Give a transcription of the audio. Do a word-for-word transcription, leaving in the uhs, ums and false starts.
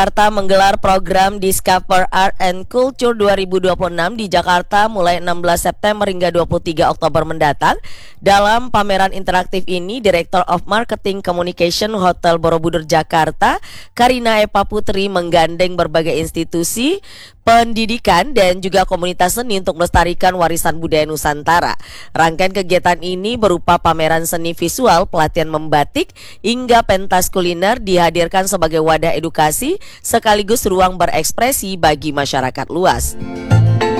Jakarta menggelar program Discover Art and Culture dua ribu dua puluh enam di Jakarta mulai enam belas September hingga dua puluh tiga Oktober mendatang. Dalam pameran interaktif ini, Director of Marketing Communication Hotel Borobudur Jakarta, Karina Epa Putri, menggandeng berbagai institusi pendidikan dan juga komunitas seni untuk melestarikan warisan budaya Nusantara. Rangkaian kegiatan ini berupa pameran seni visual, pelatihan membatik, hingga pentas kuliner dihadirkan sebagai wadah edukasi sekaligus ruang berekspresi bagi masyarakat luas.